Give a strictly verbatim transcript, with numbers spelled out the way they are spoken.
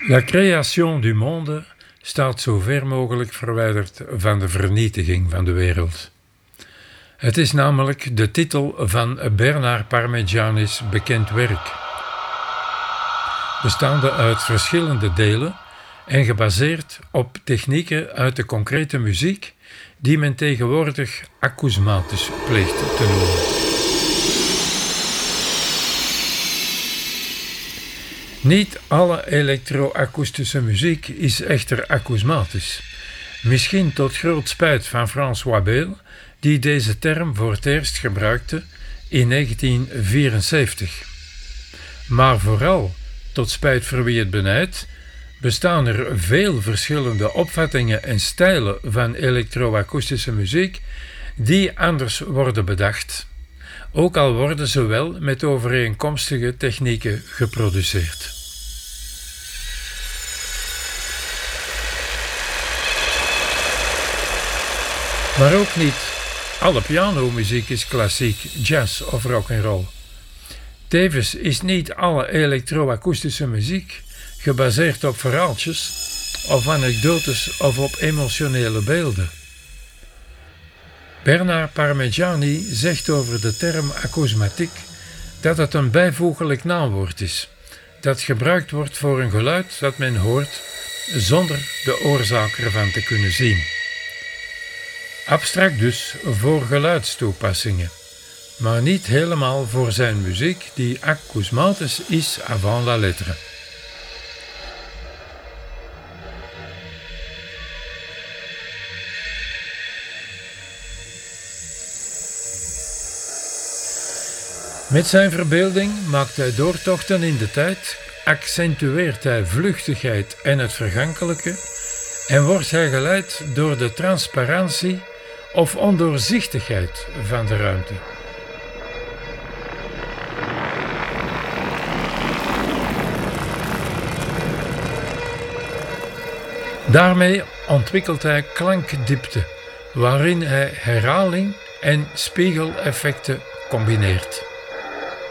La création du monde staat zo ver mogelijk verwijderd van de vernietiging van de wereld. Het is namelijk de titel van Bernard Parmigiani's bekend werk, bestaande uit verschillende delen en gebaseerd op technieken uit de concrete muziek die men tegenwoordig akoesmatisch pleegt te noemen. Niet alle elektroakoestische muziek is echter akoesmatisch. Misschien tot groot spijt van François Beel, die deze term voor het eerst gebruikte in negentien vierenzeventig. Maar vooral, tot spijt voor wie het benijdt, bestaan er veel verschillende opvattingen en stijlen van elektroakoestische muziek die anders worden bedacht, ook al worden ze wel met overeenkomstige technieken geproduceerd. Maar ook niet alle pianomuziek is klassiek, jazz of rock'n'roll. Tevens is niet alle elektroakoestische muziek gebaseerd op verhaaltjes of anekdotes of op emotionele beelden. Bernard Parmigiani zegt over de term akoesmatiek dat het een bijvoeglijk naamwoord is, dat gebruikt wordt voor een geluid dat men hoort zonder de oorzaak ervan te kunnen zien. Abstract dus voor geluidstoepassingen, maar niet helemaal voor zijn muziek die akoesmatisch is avant la lettre. Met zijn verbeelding maakt hij doortochten in de tijd, accentueert hij vluchtigheid en het vergankelijke en wordt hij geleid door de transparantie of ondoorzichtigheid van de ruimte. Daarmee ontwikkelt hij klankdiepte, waarin hij herhaling en spiegeleffecten combineert.